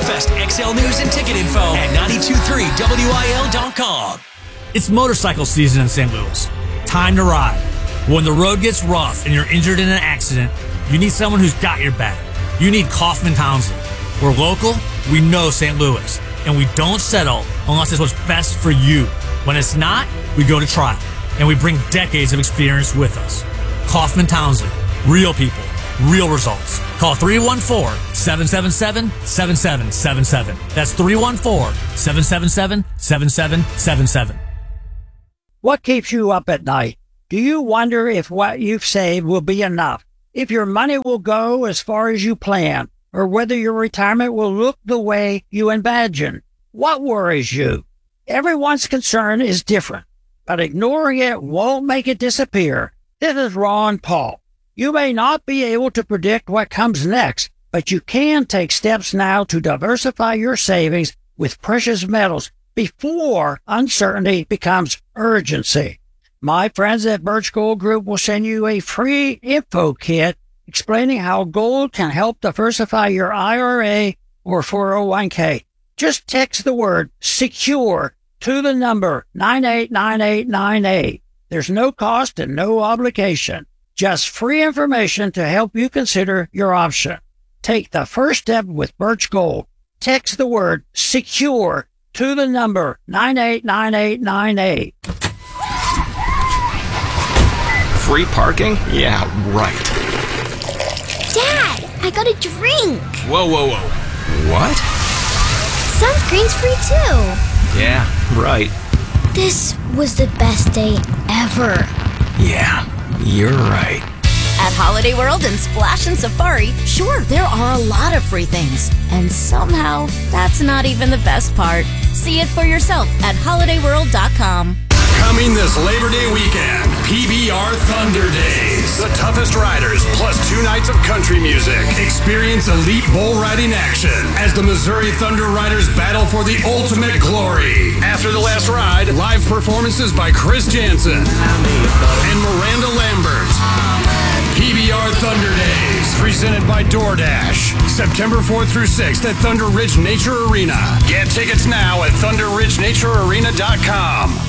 best XL news and ticket info at 923WIL.com. It's motorcycle season in St. Louis. Time to ride. When the road gets rough and you're injured in an accident, you need someone who's got your back. You need Kaufman Townsend. We're local, we know St. Louis, and we don't settle unless it's what's best for you. When it's not, we go to trial, and we bring decades of experience with us. Kaufman Townsend. Real people. Real results. Call 314-777-7777. That's 314-777-7777. What keeps you up at night? Do you wonder if what you've saved will be enough? If your money will go as far as you plan? Or whether your retirement will look the way you imagine? What worries you? Everyone's concern is different, but ignoring it won't make it disappear. This is Ron Paul. You may not be able to predict what comes next, but you can take steps now to diversify your savings with precious metals before uncertainty becomes urgency. My friends at Birch Gold Group will send you a free info kit explaining how gold can help diversify your IRA or 401k. Just text the word SECURE to the number 989898. There's no cost and no obligation. Just free information to help you consider your option. Take the first step with Birch Gold. Text the word SECURE to the number 989898. Free parking? Yeah, right. Dad, I got a drink. Whoa. What? Sunscreen's free too. Yeah, right. This was the best day ever. Yeah, you're right. At Holiday World and Splash and Safari, sure, there are a lot of free things. And somehow, that's not even the best part. See it for yourself at holidayworld.com. Coming this Labor Day weekend, PBR Thunder Days. The toughest riders, plus 2 nights of country music. Experience elite bull riding action as the Missouri Thunder Riders battle for the ultimate glory. After the last ride, live performances by Chris Jansen and Miranda Lambert. PBR Thunder Days, presented by DoorDash. September 4th through 6th at Thunder Ridge Nature Arena. Get tickets now at thunderridgenaturearena.com.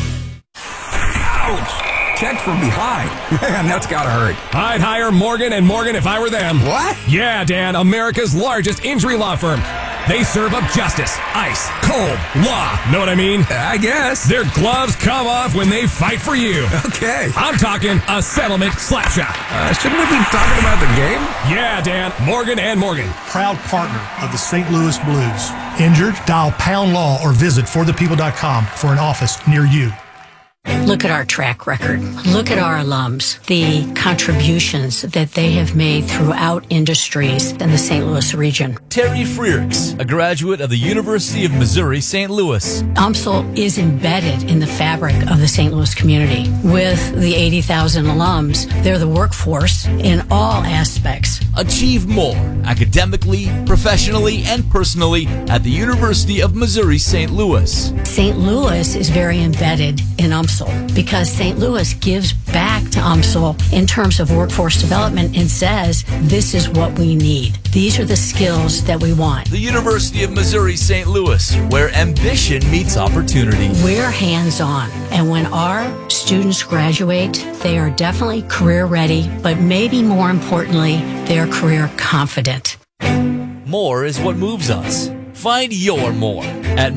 Ouch! Checked from behind. Man, that's gotta hurt. I'd hire Morgan & Morgan if I were them. What? Yeah, Dan, America's largest injury law firm. They serve up justice, ice, cold, law. Know what I mean? I guess. Their gloves come off when they fight for you. Okay. I'm talking a settlement slap shot. Shouldn't we be talking about the game? Yeah, Dan, Morgan & Morgan. Proud partner of the St. Louis Blues. Injured? Dial Pound Law or visit forthepeople.com for an office near you. Look at our track record. Look at our alums, the contributions that they have made throughout industries in the St. Louis region. Terry Frears, a graduate of the University of Missouri, St. Louis. UMSL is embedded in the fabric of the St. Louis community. With the 80,000 alums, they're the workforce in all aspects. Achieve more academically, professionally, and personally at the University of Missouri, St. Louis. St. Louis is very embedded in UMSL because St. Louis gives back to UMSL in terms of workforce development and says, this is what we need. These are the skills that we want. The University of Missouri, St. Louis, where ambition meets opportunity. We're hands-on, and when our students graduate, they are definitely career ready, but maybe more importantly, they're career confident. More is what moves us. Find your more at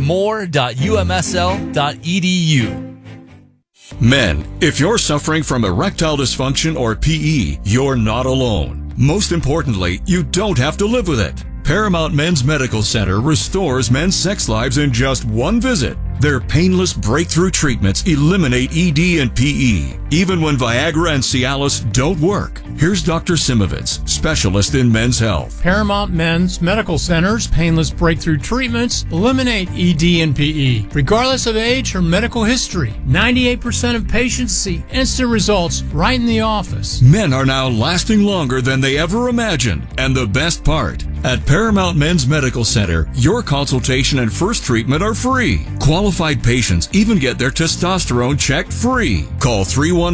more.umsl.edu. Men, if you're suffering from erectile dysfunction or PE, you're not alone. Most importantly, you don't have to live with it. Paramount Men's Medical Center restores men's sex lives in just one visit. Their painless breakthrough treatments eliminate ED and PE, even when Viagra and Cialis don't work. Here's Dr. Simovitz, specialist in men's health. Paramount Men's Medical Center's painless breakthrough treatments eliminate ED and PE, regardless of age or medical history. 98% of patients see instant results right in the office. Men are now lasting longer than they ever imagined. And the best part, at Paramount Men's Medical Center, your consultation and first treatment are free. Quality Qualified patients even get their testosterone checked free. Call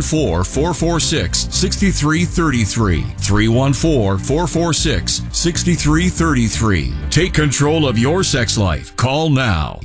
314-446-6333. 314-446-6333. Take control of your sex life. Call now.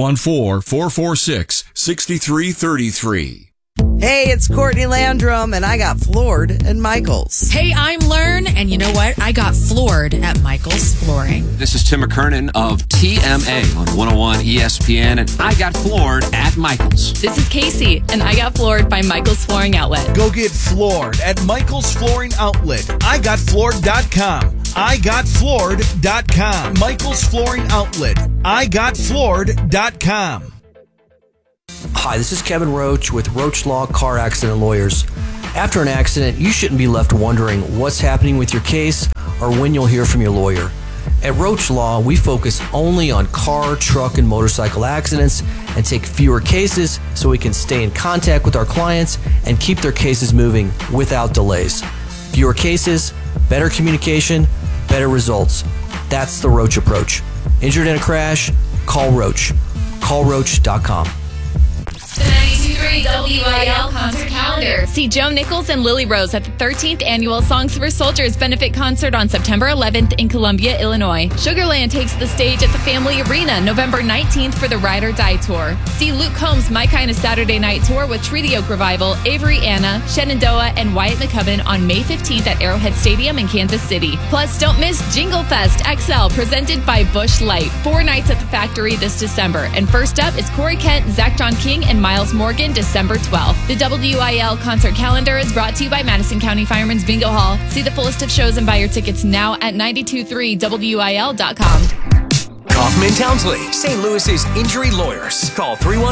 314-446-6333. Hey, it's Courtney Landrum, and I got floored at Michael's. Hey, I'm Learn, and you know what? I got floored at Michael's Flooring. This is Tim McKernan of TMA on 101 ESPN, and I got floored at Michael's. This is Casey, and I got floored by Michael's Flooring Outlet. Go get floored at Michael's Flooring Outlet. IGotFloored.com. IGotFloored.com. Michael's Flooring Outlet. IGotFloored.com. Hi, this is Kevin Roach with Roach Law Car Accident Lawyers. After an accident, you shouldn't be left wondering what's happening with your case or when you'll hear from your lawyer. At Roach Law, we focus only on car, truck, and motorcycle accidents and take fewer cases so we can stay in contact with our clients and keep their cases moving without delays. Fewer cases, better communication, better results. That's the Roach approach. Injured in a crash? Call Roach. CallRoach.com. The 92.3 WIL concert calendar. See Joe Nichols and Lily Rose at the 13th annual Songs for Soldiers benefit concert on September 11th in Columbia, Illinois. Sugarland takes the stage at the Family Arena November 19th for the Ride or Die Tour. See Luke Combs' My Kind of Saturday Night Tour with Treaty Oak Revival, Avery Anna, Shenandoah, and Wyatt McCubbin on May 15th at Arrowhead Stadium in Kansas City. Plus, don't miss Jingle Fest XL presented by Busch Light. 4 nights at the factory this December. And first up is Corey Kent, Zach John King, and Miles Morgan, December 12th. The WIL concert calendar is brought to you by Madison County Fireman's Bingo Hall. See the full list of shows and buy your tickets now at 923wil.com. Kaufman Townsley, St. Louis's injury lawyers. Call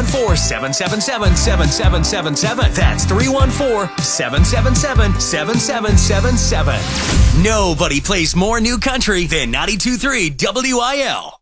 314-777-7777. That's 314-777-7777. Nobody plays more new country than 92.3 WIL.